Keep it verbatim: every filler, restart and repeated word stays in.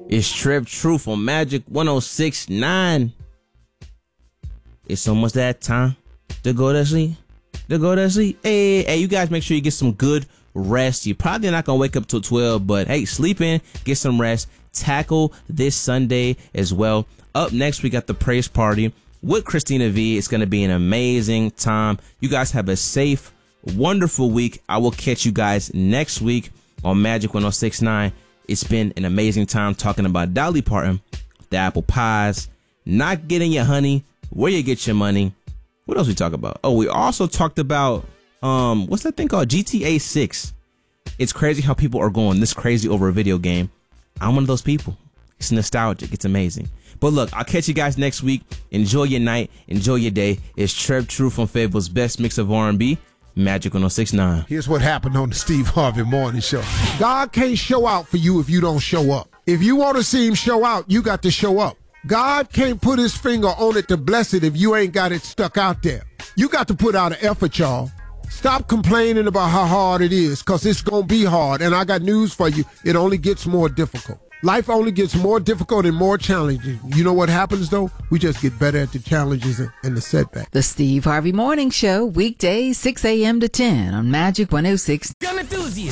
It's Trev Truth on Magic one oh six point nine. It's almost that time to go to sleep. To go to sleep. Hey, hey, you guys make sure you get some good rest. You're probably not going to wake up till twelve, but hey, sleep in, get some rest. Tackle this Sunday as well. Up next, we got the Praise Party with Christina V. It's going to be an amazing time. You guys have a safe, wonderful week. I will catch you guys next week on Magic one oh six point nine. It's been an amazing time talking about Dolly Parton, the apple pies, not getting your honey, where you get your money. What else we talk about? Oh, we also talked about, um, what's that thing called? G T A six. It's crazy how people are going this crazy over a video game. I'm one of those people. It's nostalgic. It's amazing. But look, I'll catch you guys next week. Enjoy your night. Enjoy your day. It's Trev Truth from Fable's best mix of R and B. Magic one oh six point nine. Here's what happened on the Steve Harvey Morning Show. God can't show out for you if you don't show up. If you want to see him show out, you got to show up. God can't put his finger on it to bless it if you ain't got it stuck out there. You got to put out an effort, y'all. Stop complaining about how hard it is, because it's going to be hard. And I got news for you. It only gets more difficult. Life only gets more difficult and more challenging. You know what happens, though? We just get better at the challenges and, and the setbacks. The Steve Harvey Morning Show, weekdays, six a.m. to ten on Magic one oh six.